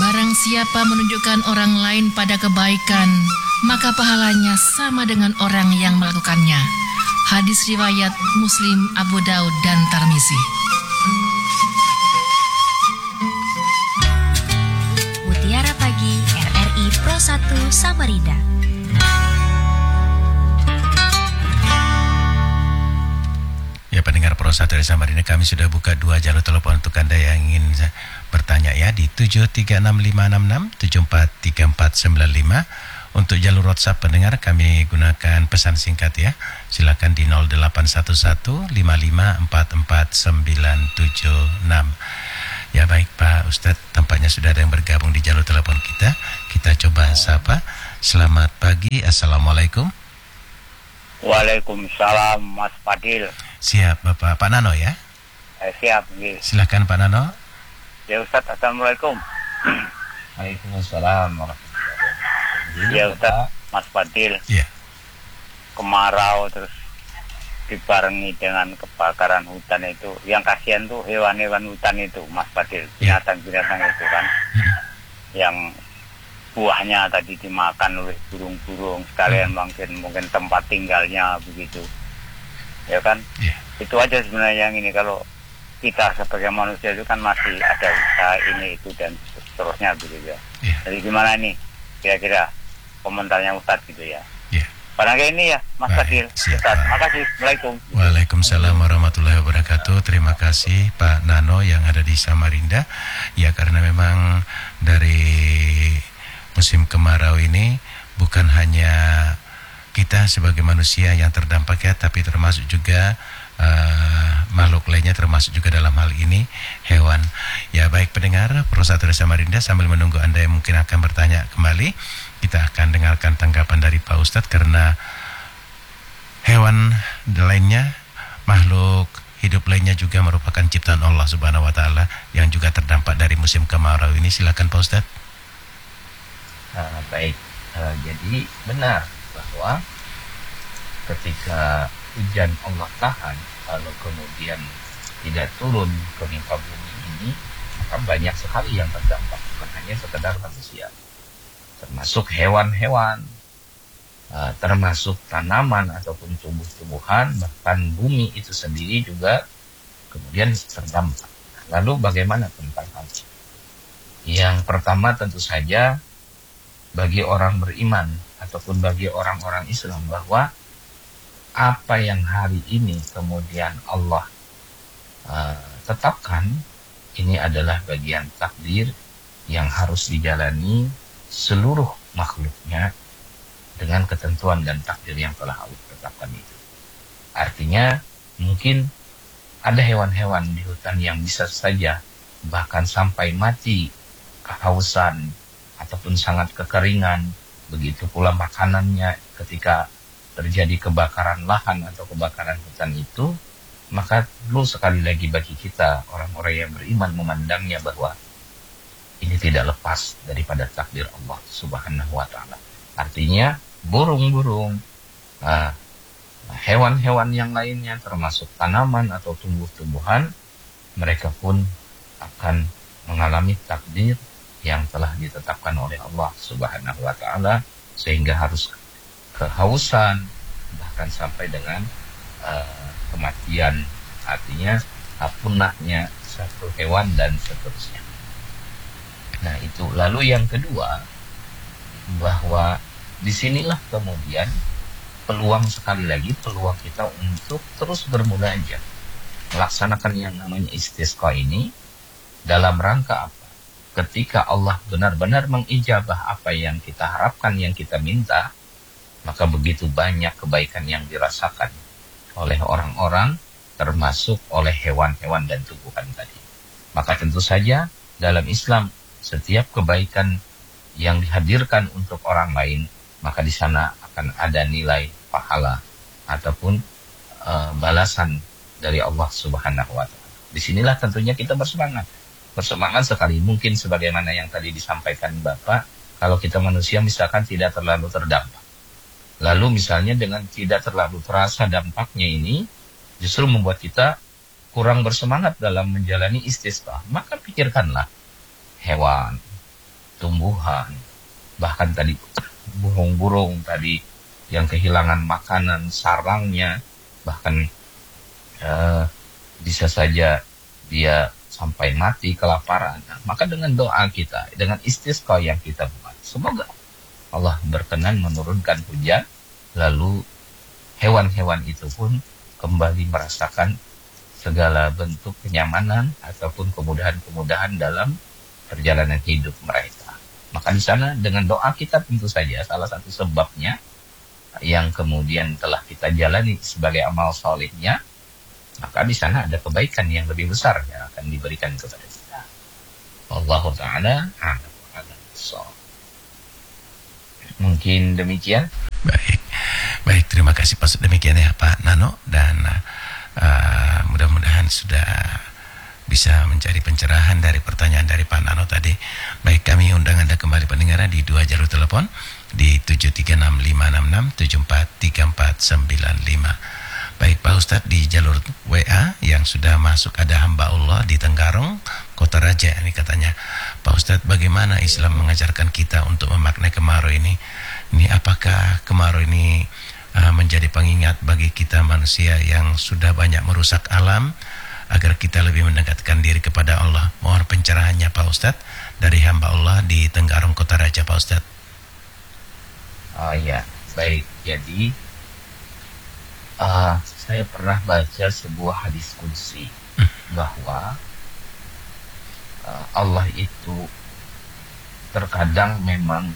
Barang siapa menunjukkan orang lain pada kebaikan, maka pahalanya sama dengan orang yang melakukannya. Hadis riwayat Muslim, Abu Daud, dan Tirmizi. Mutiara Pagi RRI Pro 1 Samarinda. Ya, pendengar Pro 1 dari Samarinda, kami sudah buka 2 jalur telepon untuk Anda yang ingin bertanya ya, di 736566 743495. Untuk jalur WhatsApp pendengar kami gunakan pesan singkat ya. Silakan di 0811 5544 976. Ya baik Pak Ustadz, tampaknya sudah ada yang bergabung di jalur telepon kita. Kita coba sapa. Selamat pagi, Assalamualaikum. Waalaikumsalam Mas Fadil. Siap Bapak, Pak Nano ya? Siap. Gitu. Silakan Pak Nano. Ya Ustadz, Assalamualaikum. Waalaikumsalam. Ya Ustadz, Mas Fadil. Iya. Kemarau terus dibarengi dengan kebakaran hutan itu. Yang kasihan tuh hewan-hewan hutan itu, Mas Fadil. Binatang-binatang itu kan. Yang buahnya tadi dimakan oleh burung-burung, sekalian mungkin tempat tinggalnya begitu. Ya kan? Itu aja sebenarnya yang ini. Kalau kita sebagai manusia itu kan masih ada usaha ini itu dan seterusnya begitu ya. Jadi gimana nih kira-kira komentarnya Ustadz gitu ya? Barangkali ini ya Mas Fadil. Ustadz, makasih. Assalamualaikum. Waalaikumsalam warahmatullahi wabarakatuh. Terima kasih Pak Nano yang ada di Samarinda. Ya, karena memang dari musim kemarau ini bukan hanya kita sebagai manusia yang terdampak ya, tapi termasuk juga makhluk lainnya, termasuk juga dalam hal ini hewan. Ya baik pendengar Pro 1 dari Samarinda, sambil menunggu Anda yang mungkin akan bertanya kembali, kita akan dengarkan tanggapan dari Pak Ustadz. Karena hewan lainnya, makhluk hidup lainnya juga merupakan ciptaan Allah Subhanahu wa Ta'ala yang juga terdampak dari musim kemarau ini. Silakan Pak Ustadz. Baik, jadi benar bahwa ketika hujan Allah tahan, lalu kemudian tidak turun ke muka bumi ini, maka banyak sekali yang terdampak, bukan hanya sekedar manusia, termasuk hewan-hewan, termasuk tanaman ataupun tumbuh-tumbuhan, bahkan bumi itu sendiri juga kemudian terdampak. Lalu bagaimana tentang hal itu? Yang pertama tentu saja bagi orang beriman ataupun bagi orang-orang Islam, bahwa apa yang hari ini kemudian Allah tetapkan, ini adalah bagian takdir yang harus dijalani seluruh makhluknya dengan ketentuan dan takdir yang telah Allah tetapkan itu. Artinya mungkin ada hewan-hewan di hutan yang bisa saja bahkan sampai mati kehausan ataupun sangat kekeringan. Begitu pula makanannya ketika terjadi kebakaran lahan atau kebakaran hutan itu, maka perlu sekali lagi bagi kita orang-orang yang beriman memandangnya bahwa ini tidak lepas daripada takdir Allah Subhanahu wa Ta'ala. Artinya burung-burung, hewan-hewan yang lainnya, termasuk tanaman atau tumbuh-tumbuhan, mereka pun akan mengalami takdir yang telah ditetapkan oleh Allah Subhanahu wa Ta'ala, sehingga harus kehausan, bahkan sampai dengan kematian, artinya punahnya satu hewan dan seterusnya. Nah itu. Lalu yang kedua, bahwa disinilah kemudian peluang, sekali lagi peluang kita untuk terus bermunajat, melaksanakan yang namanya istisqa ini dalam rangka apa? Ketika Allah benar-benar mengijabah apa yang kita harapkan, yang kita minta, maka begitu banyak kebaikan yang dirasakan oleh orang-orang, termasuk oleh hewan-hewan dan tumbuhan tadi. Maka tentu saja dalam Islam, setiap kebaikan yang dihadirkan untuk orang lain, maka di sana akan ada nilai pahala ataupun balasan dari Allah Subhanahu wa Ta'ala. Disinilah tentunya kita bersemangat sekali. Mungkin sebagaimana yang tadi disampaikan Bapak, kalau kita manusia misalkan tidak terlalu terdampak, lalu misalnya dengan tidak terlalu terasa dampaknya ini, justru membuat kita kurang bersemangat dalam menjalani istisqa, maka pikirkanlah hewan, tumbuhan, bahkan tadi burung-burung tadi yang kehilangan makanan, sarangnya, bahkan bisa saja dia sampai mati kelaparan. Nah, maka dengan doa kita, dengan istisqa yang kita buat, semoga Allah berkenan menurunkan hujan, lalu hewan-hewan itu pun kembali merasakan segala bentuk kenyamanan ataupun kemudahan-kemudahan dalam perjalanan hidup mereka. Maka di sana dengan doa kita tentu saja salah satu sebabnya yang kemudian telah kita jalani sebagai amal solehnya, maka di sana ada kebaikan yang lebih besar yang akan diberikan kepada kita. Allahu ta'ala a'lam. Mungkin demikian. Baik, terima kasih Pak. Demikian ya Pak Nano, dan mudah-mudahan sudah bisa mencari pencerahan dari pertanyaan dari Pak Nano tadi. Baik, kami undang Anda kembali pendengaran di 2 jalur telepon di 73656743495. Baik Pak Ustadz, di jalur WA yang sudah masuk ada hamba Allah di Tenggarong, Kota Raja ini katanya, Pak Ustadz, bagaimana Islam mengajarkan kita untuk memaknai kemarau ini? Ini apakah kemarau ini menjadi pengingat bagi kita manusia yang sudah banyak merusak alam agar kita lebih mendekatkan diri kepada Allah? Mohon pencerahannya Pak Ustadz dari hamba Allah di Tenggarong, Kota Raja, Pak Ustadz. Oh ya, baik. Jadi saya pernah baca sebuah hadis qudsi bahwa Allah itu terkadang memang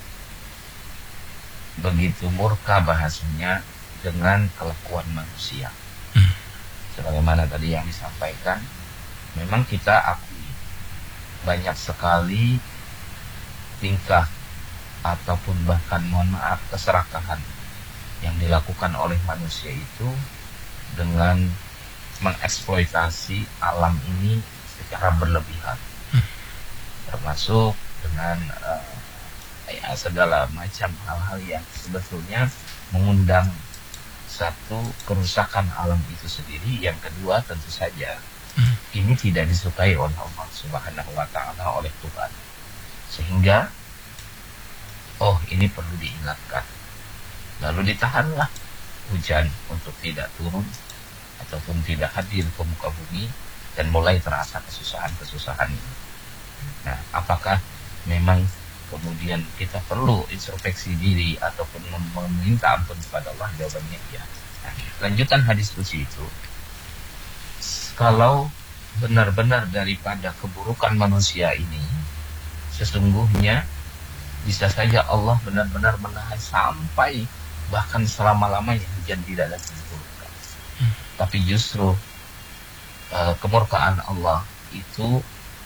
begitu murka bahasanya dengan kelakuan manusia. Sebagaimana tadi yang disampaikan, memang kita akui banyak sekali tingkah ataupun bahkan mohon maaf keserakahan yang dilakukan oleh manusia itu dengan mengeksploitasi alam ini secara berlebihan, termasuk dengan segala macam hal-hal yang sebetulnya mengundang satu kerusakan alam itu sendiri. Yang kedua tentu saja ini tidak disukai oleh Allah Subhanahu wa ta'ala, oleh Tuhan, sehingga ini perlu diingatkan, lalu ditahanlah hujan untuk tidak turun ataupun tidak hadir ke muka bumi, dan mulai terasa kesusahan-kesusahan ini. Nah, apakah memang kemudian kita perlu introspeksi diri ataupun meminta ampun kepada Allah? Jawabannya ya. Nah, lanjutan hadis qudsi itu, kalau benar-benar daripada keburukan manusia ini, sesungguhnya bisa saja Allah benar-benar menahan sampai bahkan selama-lamanya hujan tidak lagi diturunkan. Tapi justru kemurkaan Allah itu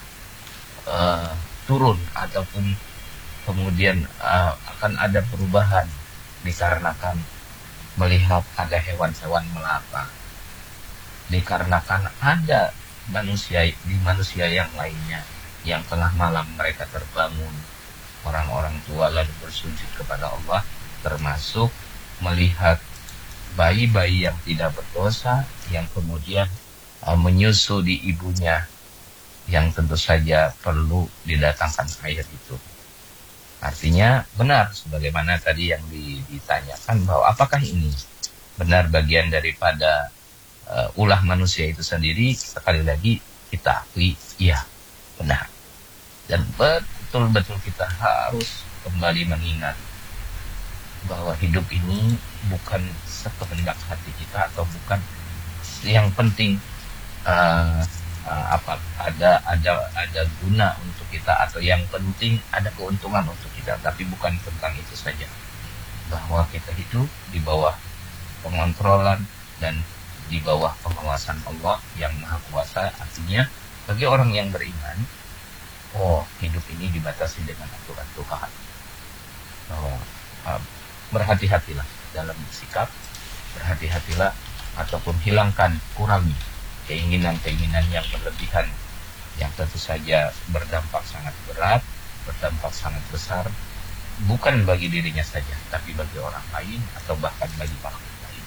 turun ataupun kemudian akan ada perubahan dikarenakan melihat ada hewan-hewan melata, dikarenakan ada manusia yang lainnya yang tengah malam mereka terbangun, orang-orang tua lalu bersujud kepada Allah, termasuk melihat bayi-bayi yang tidak berdosa yang kemudian menyusu di ibunya, yang tentu saja perlu didatangkan air itu. Artinya benar sebagaimana tadi yang ditanyakan, bahwa apakah ini benar bagian daripada ulah manusia itu sendiri? Sekali lagi kita akui, iya benar. Dan betul-betul kita harus kembali mengingat bahwa hidup ini bukan sekehendak hati kita, atau bukan yang penting ada guna untuk kita, atau yang penting ada keuntungan untuk kita, tapi bukan tentang itu saja. Bahwa kita hidup di bawah pengontrolan dan di bawah pengawasan Allah yang Maha Kuasa. Artinya bagi orang yang beriman, hidup ini dibatasi dengan aturan Tuhan. Bahwa berhati-hatilah dalam bersikap, berhati-hatilah ataupun kurangi keinginan-keinginan yang berlebihan, yang tentu saja berdampak sangat berat, berdampak sangat besar, bukan bagi dirinya saja, tapi bagi orang lain atau bahkan bagi makhluk lain.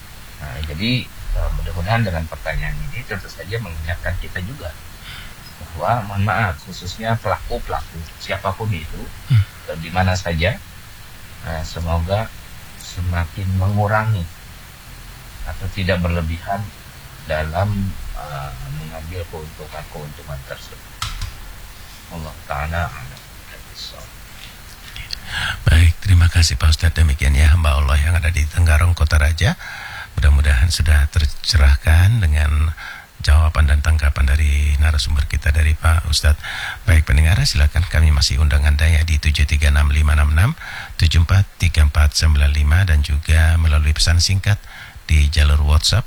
Nah, jadi mudah-mudahan dengan pertanyaan ini tentu saja mengingatkan kita juga bahwa mohon maaf khususnya pelaku-pelaku siapapun itu di mana saja, semoga semakin mengurangi atau tidak berlebihan dalam mengambil keuntungan tersebut. Allah Ta'ala a'lam. Baik, terima kasih Pak Ustadz. Demikian ya hamba Allah yang ada di Tenggarong Kota Raja. Mudah-mudahan sudah tercerahkan dengan jawaban dan tanggapan dari narasumber kita dari Pak Ustadz. Baik pendengar, silakan kami masih undang Anda ya di 7365666 743495 dan juga melalui pesan singkat di jalur WhatsApp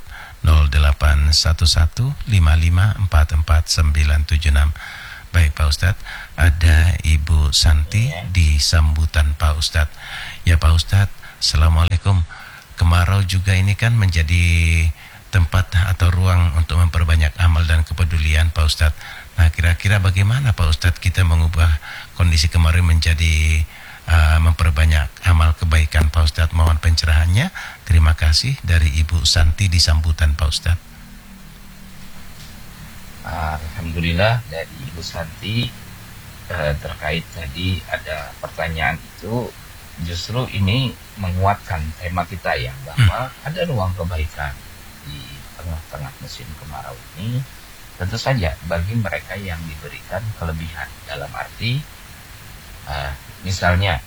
081155447976. Baik Pak Ustadz, ada Ibu Santi di sambutan Pak Ustadz. Ya Pak Ustadz, Assalamualaikum. Kemarau juga ini kan menjadi tempat atau ruang untuk memperbanyak amal dan kepedulian Pak Ustadz. Nah kira-kira bagaimana Pak Ustadz kita mengubah kondisi kemarau menjadi memperbanyak amal kebaikan Pak Ustadz? Mohon pencerahannya. Terima kasih dari Ibu Santi di sambutan Pak Ustadz. Alhamdulillah dari Ibu Santi terkait tadi ada pertanyaan itu, justru ini menguatkan tema kita ya, bahwa ada ruang kebaikan di tengah-tengah musim kemarau ini. Tentu saja bagi mereka yang diberikan kelebihan, dalam arti misalnya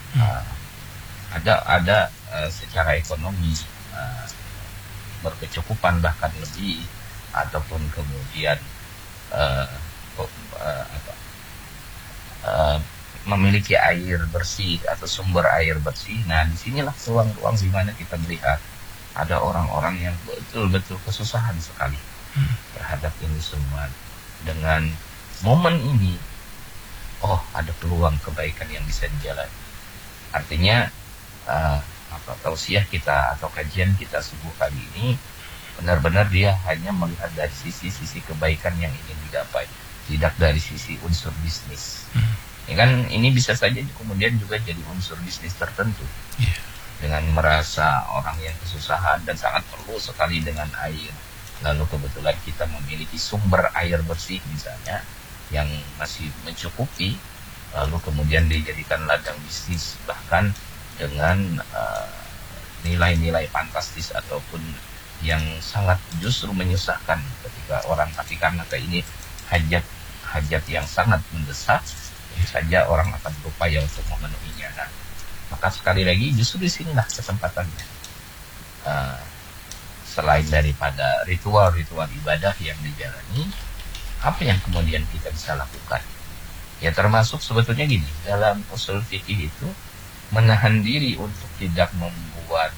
ada secara ekonomi berkecukupan bahkan lebih, ataupun kemudian memiliki air bersih atau sumber air bersih. Nah disinilah ruang-ruang di mana kita melihat ada orang-orang yang betul-betul kesusahan sekali terhadap ini semua. Dengan momen ini, oh ada peluang kebaikan yang bisa dijalani. Artinya tausiah kita atau kajian kita subuh kali ini benar-benar dia hanya melihat dari sisi kebaikan yang ingin digapai, tidak dari sisi unsur bisnis. Ya kan, ini bisa saja kemudian juga jadi unsur bisnis tertentu. Dengan merasa orang yang kesusahan dan sangat perlu sekali dengan air, lalu kebetulan kita memiliki sumber air bersih misalnya yang masih mencukupi, lalu kemudian dijadikan ladang bisnis bahkan dengan nilai-nilai fantastis ataupun yang sangat justru menyusahkan ketika orang, tapi karena ini hajat yang sangat mendesak, tentu saja orang akan berupaya untuk memenuhinya. Nah, maka sekali lagi justru disinilah kesempatannya. Selain daripada ritual-ritual ibadah yang dijalani, apa yang kemudian kita bisa lakukan? Ya termasuk sebetulnya gini, dalam usul fikih itu menahan diri untuk tidak membuat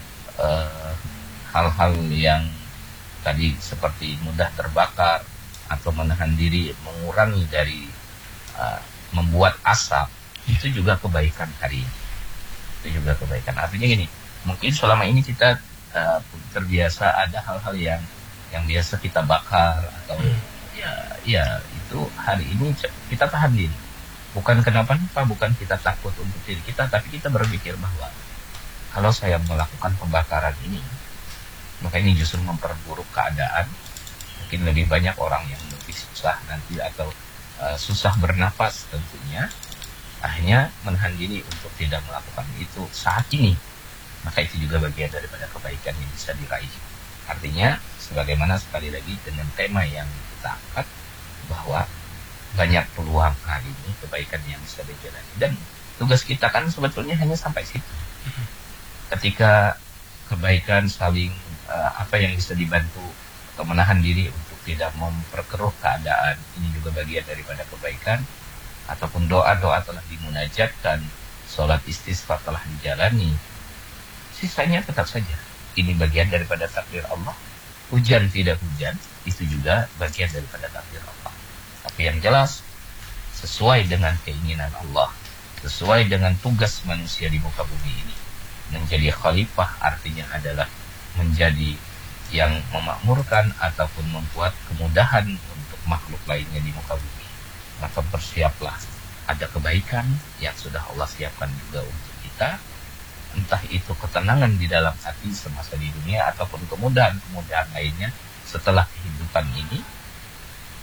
hal-hal yang tadi seperti mudah terbakar, atau menahan diri mengurangi dari membuat asap, itu juga kebaikan hari ini. Itu juga kebaikan. Artinya gini, mungkin selama ini kita terbiasa ada hal-hal yang biasa kita bakar atau ya itu hari ini kita tahan diri. Bukan kenapa-napa, bukan kita takut untuk diri kita, tapi kita berpikir bahwa kalau saya melakukan pembakaran ini, maka ini justru memperburuk keadaan. Mungkin lebih banyak orang yang lebih susah nanti atau susah bernapas tentunya. Akhirnya menahan diri untuk tidak melakukan itu saat ini. Maka itu juga bagian daripada kebaikan yang bisa diraih. Artinya, sebagaimana sekali lagi dengan tema yang kita angkat, bahwa banyak peluang hari ini kebaikan yang bisa dijalani. Dan tugas kita kan sebetulnya hanya sampai situ. Ketika kebaikan saling apa yang bisa dibantu atau menahan diri untuk tidak memperkeruh keadaan, ini juga bagian daripada kebaikan. Ataupun doa-doa telah dimunajatkan, sholat istighfar telah dijalani, sisanya tetap saja ini bagian daripada takdir Allah. Hujan tidak hujan, itu juga bagian daripada takdir Allah. Tapi yang jelas, sesuai dengan keinginan Allah, sesuai dengan tugas manusia di muka bumi ini, menjadi khalifah artinya adalah menjadi yang memakmurkan ataupun membuat kemudahan untuk makhluk lainnya di muka bumi. Maka bersiaplah, ada kebaikan yang sudah Allah siapkan juga untuk kita, entah itu ketenangan di dalam hati semasa di dunia ataupun kemudahan-kemudahan lainnya setelah kehidupan ini.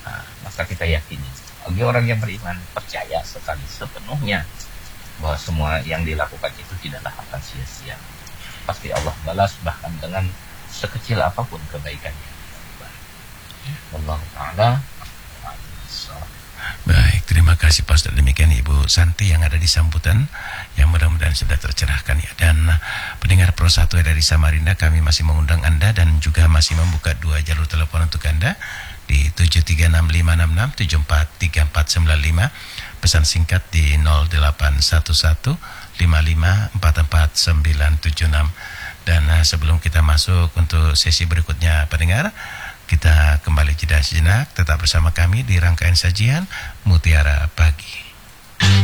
Maka kita yakini, bagi orang yang beriman, percaya sekali sepenuhnya bahwa semua yang dilakukan itu tidaklah akan sia-sia. Pasti Allah balas bahkan dengan sekecil apapun kebaikannya. Allah Ta'ala. Baik, terima kasih Pak Ustaz. Demikian Ibu Santi yang ada di sambutan, yang mudah-mudahan sudah tercerahkan ya. Dan pendengar Pro 1 dari Samarinda, kami masih mengundang Anda dan juga masih membuka 2 jalur telepon untuk Anda di 736566743495, pesan singkat di 081155449976. Dan sebelum kita masuk untuk sesi berikutnya pendengar, kita kembali jeda sejenak, tetap bersama kami di rangkaian sajian Mutiara Pagi.